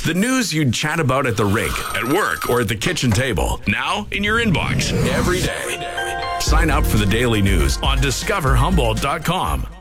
The news you'd chat about at the rink, at work, or at the kitchen table. Now in your inbox every day. Sign up for the daily news on discoverhumboldt.com.